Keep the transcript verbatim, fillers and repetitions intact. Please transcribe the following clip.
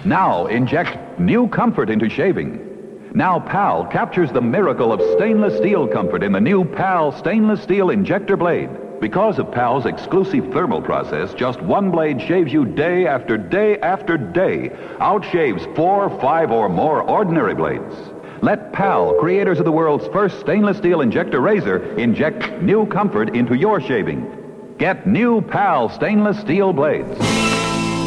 Now inject new comfort into shaving. Now PAL captures the miracle of stainless steel comfort in the new PAL stainless steel injector blade. Because of PAL's exclusive thermal process, just one blade shaves you day after day after day, outshaves four, five, or more ordinary blades. Let PAL, creators of the world's first stainless steel injector razor, inject new comfort into your shaving. Get new PAL stainless steel blades.